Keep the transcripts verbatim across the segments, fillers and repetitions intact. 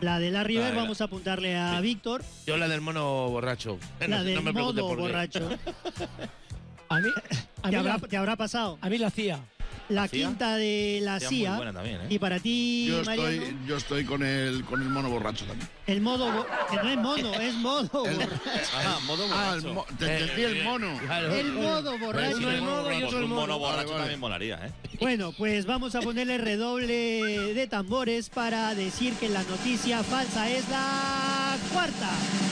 La de la River, Ah, la- vamos a apuntarle a Sí. Víctor. Yo la del mono borracho. La No, del no me pregunte modo por qué. borracho. A mí, a ¿Te mí, habrá, la, te habrá pasado? a mí la C I A. La ¿La C I A? quinta de la C I A C I A. muy buena también, ¿eh? Y para ti, Yo Mariano, estoy, yo estoy con el con el mono borracho también. el modo... bo- Que no es mono, es modo El- borracho. Ajá, modo Ah, el borracho. mo- te entendí el mono. Claro. El modo borracho. Uno el modo y Pues otro el un mono. mono borracho Vale, vale. también molaría, ¿eh? Bueno, pues vamos a ponerle redoble de tambores para decir que la noticia falsa es la cuarta.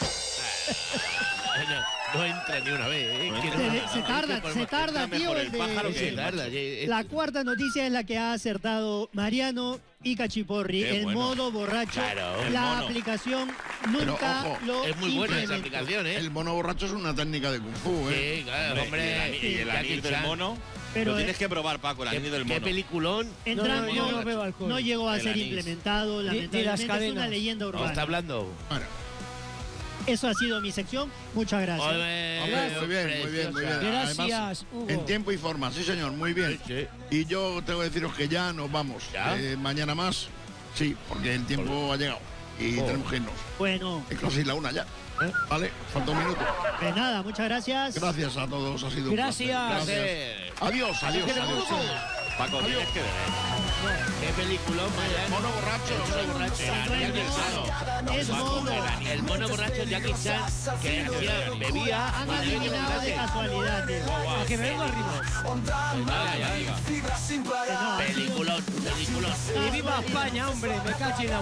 No, no entra ni una vez. ¿eh? No Que entra. no- Se, se tarda, Hay que se poner- tarda, entra tío. mejor el el de- pájaro que Se el tarda. eh, eh, La cuarta noticia es la que ha acertado Mariano y Cachiporri. Qué el bueno. modo borracho. Claro, el la mono. aplicación nunca ojo, lo Es muy buena esa implementó. aplicación, ¿eh? El mono borracho es una técnica de Kung Fu, ¿eh? Sí, claro, Hombre, hombre. y el, ani- y el Jackie anís del Chan. mono. Pero, lo eh, tienes que probar, Paco, el Qué, anís del qué mono. peliculón. Entrando, No, no, yo no bebo alcohol. no llegó a El ser anís. implementado, Ni- ni las lamentablemente. Es una cadenas. leyenda No, urbana. está hablando. Bueno, Eso ha sido mi sección. Muchas gracias. Hombre, hombre, muy bien, muy bien, muy bien. Gracias, Además, Hugo. en tiempo y forma, sí señor, muy bien. Sí, sí. Y yo tengo que deciros que ya nos vamos. ¿Ya? Eh, mañana más, sí, porque el tiempo ha llegado. Y Oh. tenemos que irnos. Bueno, Es casi la una ya. ¿Eh? Vale, falta un minuto. pues nada, muchas gracias. Gracias a todos, ha sido un Gracias. placer. Placer. Adiós, adiós, adiós. Paco, tienes que beber. Qué peliculón, Mariano. Mono borracho. El mono borracho. No es Jackie mono, Chan. es modo. El mono borracho Jackie Chan que hacía, bebía. Han y nadie le adivinado de preguntase. casualidad, tío. A que me vengo arriba. Vaya, vaya. Que no, Peliculón, peliculón. Y viva España, hombre. Me cacho en la